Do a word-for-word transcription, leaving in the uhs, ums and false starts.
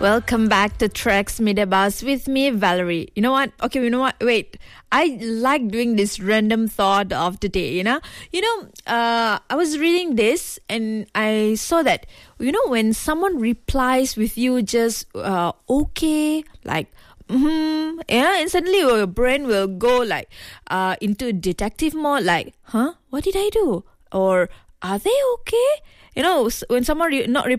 Welcome back to Tracks Midabas with me, Valerie. You know what? Okay, you know what? Wait. I like doing this random thought of the day, you know? You know, uh, I was reading this and I saw that, you know, when someone replies with you just, uh, okay, like, mm-hmm, yeah, and suddenly your brain will go like, uh, into detective mode, like, huh? What did I do? Or, are they okay? You know, when someone re- not